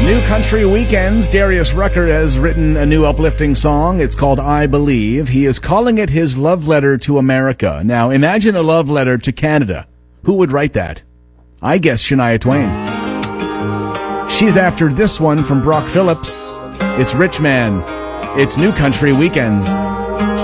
New Country Weekends. Darius Rucker has written a new uplifting song. It's called I Believe. He is calling it his love letter to America. Now, imagine a love letter to Canada. Who would write that? I guess Shania Twain. She's after this one from Brock Phillips. It's Rich Man. It's New Country Weekends.